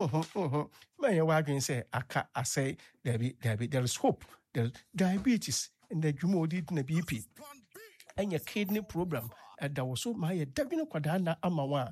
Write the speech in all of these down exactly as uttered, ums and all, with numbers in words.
mhm. May I can say, aka, I say, there be, there be, there is hope. There's diabetes, and the jumo did in the B P. And your kidney problem, and that was so my Davino Quadana Amawa.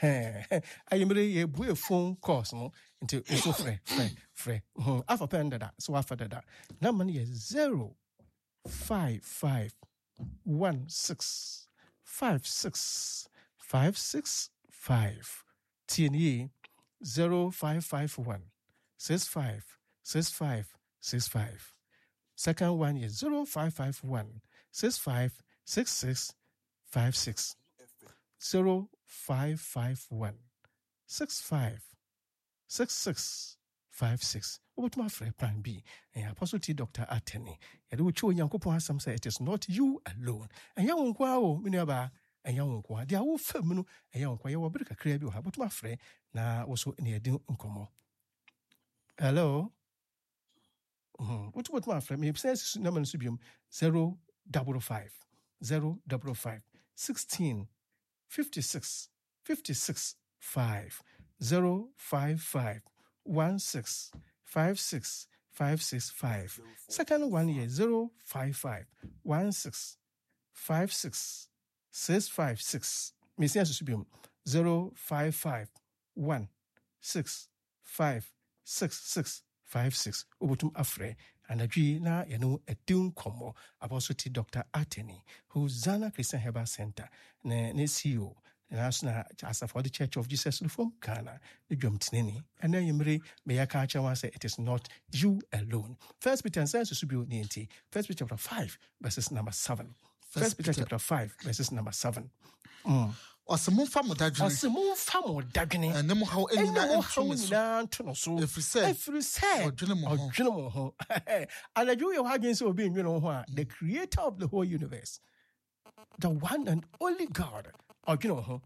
I am ready a phone course, no, until it's so free, free, free. Alpha panda that, so after that. Now money is zero, five, five, one, six, five, six, five, six, five. T N E zero, five, five, one, six, five, six, five, six, five. Second one is zero, five, five, one, six, five, six, six, five, six. Zero, five, five, one, six, five, six, six, five, six. What my friend plan B and Apostle T Doctor Atene. And which young couple has some say it is not you alone. And young wow, Minaba, and young qua, they are all feminine, and young qua, you will break a crab you have, but my friend now also near Ding Uncomo. Hello. Mm-hmm. What what my friend? Me says number subium zero double five zero double five sixteen fifty six fifty six five zero five five one six five six five six five. Second one is zero five five one six five six six five six. Me says subium zero five five one six five six six. Five six Ubutum Afre and a G na yenu a dun como Apostle T Doctor Atene, who's Zana Christian Herbal Center, ne C E O, National Chasa for the Church of Jesus from Ghana, the Jum Tinini, and then Yumri Mayaka one say it is not you alone. First Peter says to Subu Ninti, First Peter chapter five, verses number seven. First Peter chapter five, verses number seven. Mm. Or some more family or some more family dagging, and no more how any now to so if we say, if we say, or general, and I do your hugging so being, you know, what the creator of the whole universe, the one and only God, or you know,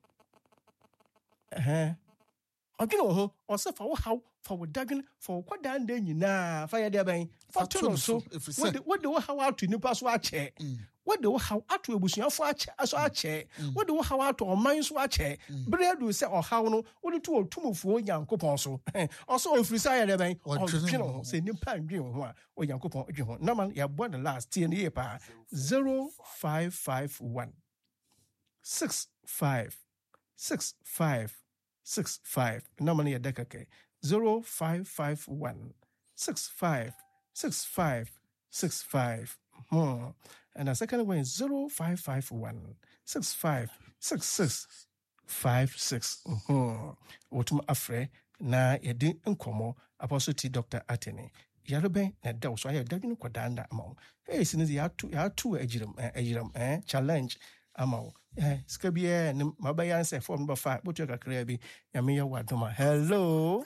uh-huh. Or you know, or so for how for dagging for what done then you now fire there by for two so if we say, what do how out to new pass watch what do how out to a bush of watch as I chair? What do how out to a mind's watch? Bread will say or how no, what two or two for young coupon so. Also, if we say there by or general, say new pan dream or young coupon. Naman, ya born the last ten year pa zero five five one six five six five six five. Normally a decade zero five five one six five six five six five. Hmm. And the second one is zero five five one six five six six five six. Hmm. Otum afre na yedi nkomo Apostle T Doctor Atene. Yarobe na da so aye da kwinu kwadanda ama. Hey sinizi ya tu ya tu ejiram ejiram eh challenge ama. Eh skabie ne mabaya answer form number five. Botu kakra bi ya me ya wadoma. Hello.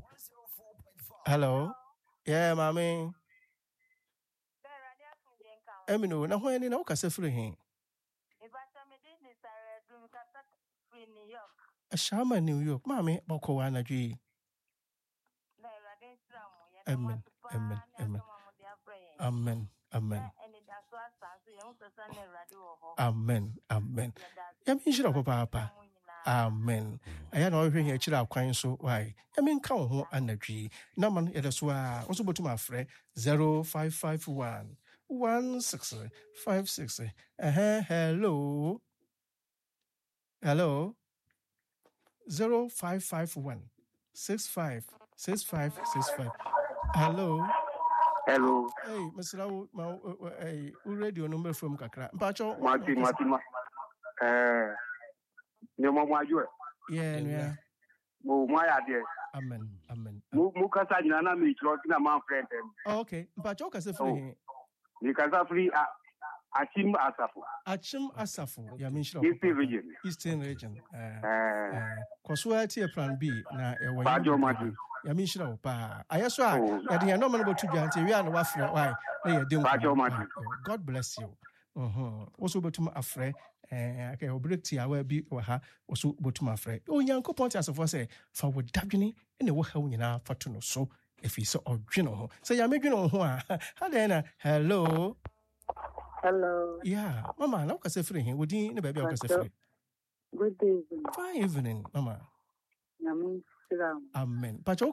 Hello. Yeah, mommy. Emino, na hwan ni na ukase free hin. Ibata me dey ni sare dum kasa free New York. A shama New York, mami bako wa na ji. Na Erade Stramu ya. Amen. Amen. Amen. Amen. Amen. Amen. Amen. Ya mi shira papa papa. Amen. Aya na ohwe here chira kwan so why. Ya mi nka wo ho anadwi. Na man ye so a wo so botum afre zero five five one one six five six. Eh hello. Hello. zero five five one six five six five six five. Hello. Hello. Hey, Mister Ma, hey, radio number from Kakra. Mpacho. Mati, Mati, ma. Eh, ne mo mo ajo. Yeah, yeah. Mo mo ya de. Amen, amen. Mo mo kasa jina na me tro na man friend. Oh, okay. Mpacho kasa free. Ni kasa free a Achim Asafu. Achim Asafu. Ya mention Eastern region. Eastern region. Eh. Eh. Kwasua tie plan B na e wo. Pajo Mati. Ya mention o pa. Ayeso a ya de no man go to dwante wi an wa fro why na ya dem. Pajo Mati. God bless you. Mhm. Also botum afre eh okay obrekti awa bi wa ha also botum afre. Onyankopon ti asofo say fa wo dadwene ene wo ha nyina fato no so efi so odwene ho. Say ya medwene ho a. Ha dey na hello. Hello. Yeah, Mama, now kase free here. Would you ne baby kase free? Good evening. Fine evening, Mama. Amen. Amen. But you